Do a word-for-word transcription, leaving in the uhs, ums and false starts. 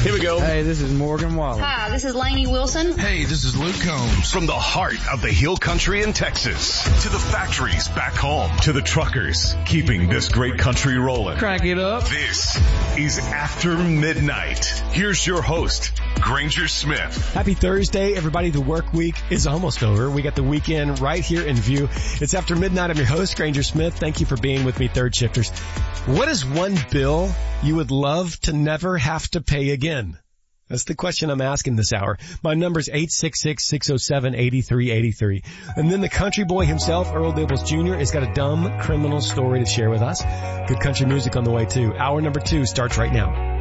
Here we go. Hey, this is Morgan Wallen. Hi, this is Lainey Wilson. Hey, this is Luke Combs. From the heart of the Hill Country in Texas to the factories back home to the truckers keeping this great country rolling. Crank it up. This is After Midnight. Here's your host, Granger Smith. Happy Thursday, everybody. The work week is almost over. We got the weekend right here in view. It's After Midnight. I'm your host, Granger Smith. Thank you for being with me, third shifters. What is one bill you would love to never have to pay again? That's the question I'm asking this hour. My number's eight six six, six oh seven, eight three eight three. And then the country boy himself, Earl Dibbles Junior, has got a dumb criminal story to share with us. Good country music on the way too. Hour number two starts right now.